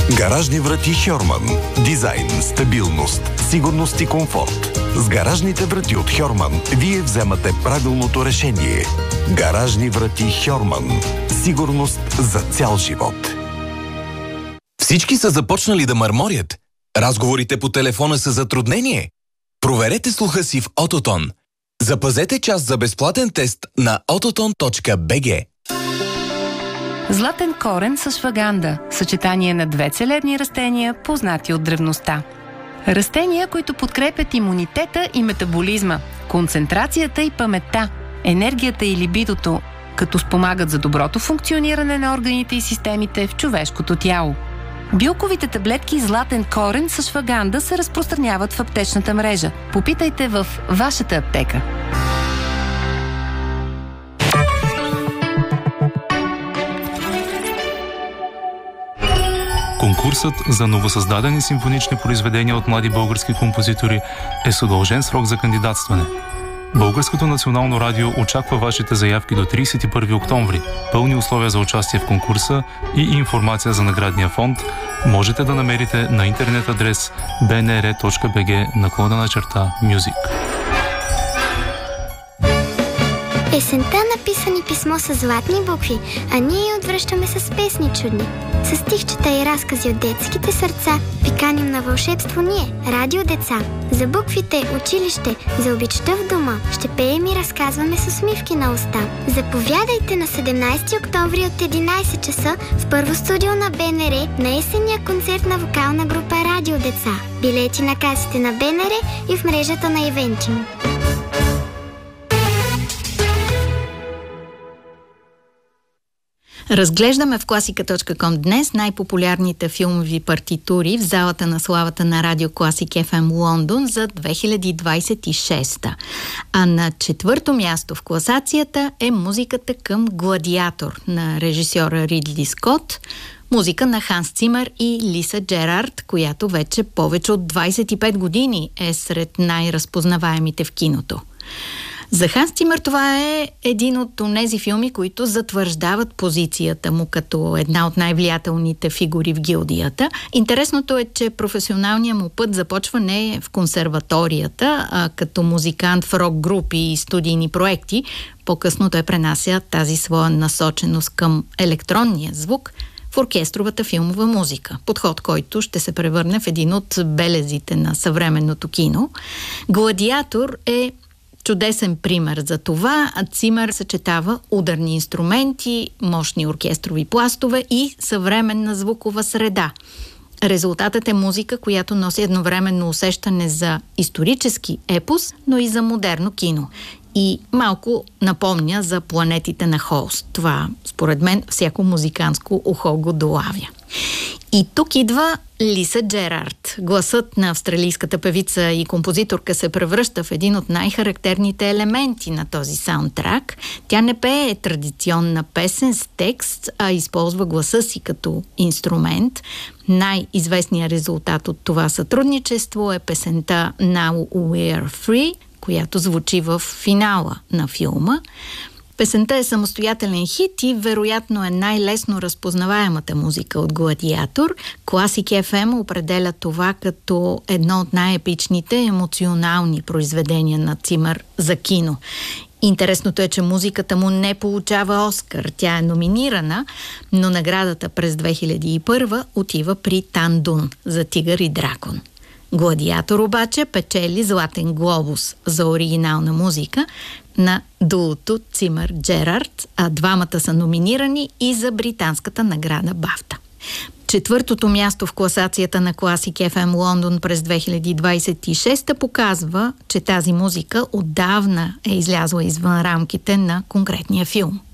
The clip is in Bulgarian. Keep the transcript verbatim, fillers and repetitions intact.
Гаражни врати Хьорман. Дизайн, стабилност, сигурност и комфорт. С гаражните врати от Хьорман вие вземате правилното решение. Гаражни врати Хьорман. Сигурност за цял живот. Всички са започнали да мърморят. Разговорите по телефона са затруднение. Проверете слуха си в Ототон. Запазете час за безплатен тест на ототон точка би джи. Златен корен с шваганда – съчетание на две целебни растения, познати от древността. Растения, които подкрепят имунитета и метаболизма, концентрацията и паметта, енергията и либидото, като спомагат за доброто функциониране на органите и системите в човешкото тяло. Билковите таблетки Златен корен с шваганда се разпространяват в аптечната мрежа. Попитайте в вашата аптека. Конкурсът за новосъздадени симфонични произведения от млади български композитори е с удължен срок за кандидатстване. Българското национално радио очаква вашите заявки до тридесет и първи октомври. Пълни условия за участие в конкурса и информация за наградния фонд можете да намерите на интернет адрес би ен ар точка би джи наклонена черта Music. Есента написани писмо с златни букви, а ние я отвръщаме с песни чудни. С стихчета и разкази от детските сърца ви каним на вълшебство ние, радио деца. За буквите, училище, за обичта в дома ще пеем и разказваме с усмивки на уста. Заповядайте на седемнадесети октомври от единадесет часа в първо студио на Б Н Р на есенния концерт на вокална група Радио деца. Билети на касите на Б Н Р и в мрежата на Евентиум. Разглеждаме в класика точка ком днес най-популярните филмови партитури в залата на славата на Радио Класик Еф Ем Лондон за две хиляди двадесет и шеста. А на четвърто място в класацията е музиката към Гладиатор на режисьора Ридли Скот, музика на Ханс Цимер и Лиса Джерард, която вече повече от двадесет и пет години е сред най-разпознаваемите в киното. За Ханс Цимер това е един от тези филми, които затвърждават позицията му като една от най-влиятелните фигури в гилдията. Интересното е, че професионалният му път започва не в консерваторията, а като музикант в рок-групи и студийни проекти. По-късно той пренася тази своя насоченост към електронния звук в оркестровата филмова музика. Подход, който ще се превърне в един от белезите на съвременното кино. Гладиатор е чудесен пример за това. Цимер съчетава ударни инструменти, мощни оркестрови пластове и съвременна звукова среда. Резултатът е музика, която носи едновременно усещане за исторически епос, но и за модерно кино. И малко напомня за планетите на Холст. Това, според мен, всяко музиканско ухо го долавя. И тук идва Лиса Джерард. Гласът на австралийската певица и композиторка се превръща в един от най-характерните елементи на този саундтрак. Тя не пее традиционна песен с текст, а използва гласа си като инструмент. Най-известният резултат от това сътрудничество е песента Now We're Free, която звучи в финала на филма. Песента е самостоятелен хит и вероятно е най-лесно разпознаваемата музика от Гладиатор. Класик Еф Ем определя това като едно от най-епичните емоционални произведения на Цимер за кино. Интересното е, че музиката му не получава Оскар. Тя е номинирана, но наградата през две хиляди и първа отива при Тан Дун за Тигър и дракон. Гладиатор обаче печели Златен глобус за оригинална музика на дуото Цимер-Джерард, а двамата са номинирани и за британската награда Бафта. Четвъртото място в класацията на Класик Еф Ем Лондон през две хиляди двадесет и шеста показва, че тази музика отдавна е излязла извън рамките на конкретния филм.